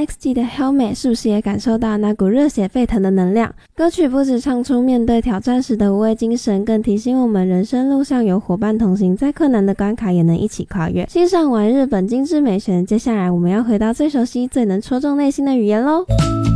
XG 的 Helmet 是不是也感受到那股热血沸腾的能量？歌曲不只唱出面对挑战时的无畏精神，更提醒我们人生路上有伙伴同行，再困难的关卡也能一起跨越。欣赏完日本精致美学，接下来我们要回到最熟悉、最能戳中内心的语言咯。